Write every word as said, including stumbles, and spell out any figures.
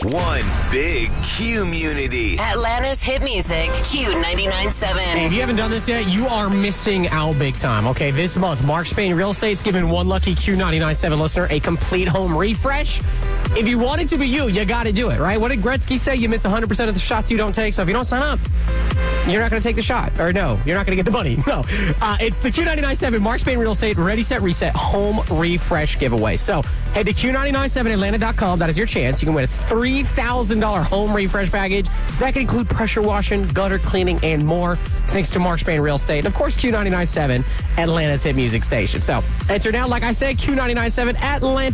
One big community. Atlanta's hit music, Q ninety-nine point seven. Hey, if you haven't done this yet, you are missing out big time. Okay, this month, Mark Spain Real Estate's giving one lucky Q ninety-nine point seven listener a complete home refresh. If you want it to be you, you got to do it, right? What did Gretzky say? You miss one hundred percent of the shots you don't take. So if you don't sign up, you're not going to take the shot. Or no, you're not going to get the money. No. Uh, it's the Q ninety-nine point seven Mark Spain Real Estate Ready, Set, Reset home refresh giveaway. So head to Q ninety-nine point seven Atlanta dot com. That is your chance. You can win a three thousand dollars home refresh package. That can include pressure washing, gutter cleaning, and more. Thanks to Mark Spain Real Estate. And, of course, Q ninety-nine point seven, Atlanta's hit music station. So enter now, like I said, Q ninety-nine point seven Atlanta.